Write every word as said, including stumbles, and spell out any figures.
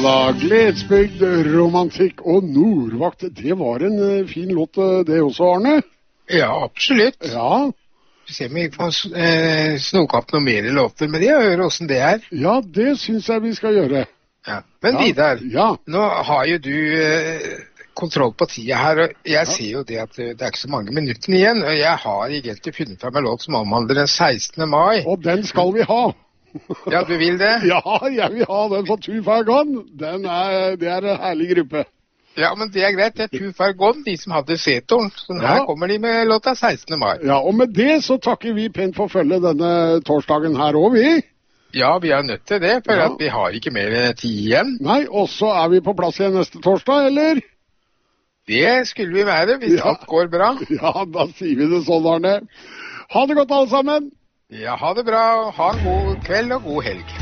Da, Gledsbygd, romantikk og Nordvakt, det var en uh, fin låt det også, Arne? Ja, absolutt. Ja. Vi ser om vi får eh, snoke opp noen mer låter med det, og høre hvordan det er. Ja, det synes jeg vi skal gjøre. Ja. Men ja. Vidar, ja. nå har jo du eh, kontroll på tida her, og jeg ja. ser jo det at det er ikke så mange minutter igjen, og jeg har egentlig funnet frem en låt som omhandler den sekstende mai. Og den skal vi ha. Ja, du vil det? Ja, jeg vil ha den på Too Far Gone. Den er, det er en herlig gruppe. Ja, men det er greit. Det er Too Far Gone, de som hadde setoren. Så her ja. kommer de med låta sekstende mai. Ja, og med det så takker vi pent for følge denne torsdagen her også, vi. Ja, vi er nødt til det, for ja. at vi har ikke mer tid igjen. Nei, og så er vi på plass igjen neste torsdag, eller? Det skulle vi være, hvis ja. alt går bra. Ja, da sier vi det sånn, Arne. Ha det godt alle sammen. Ja, ha det bra. Ha en god kveld og god helg.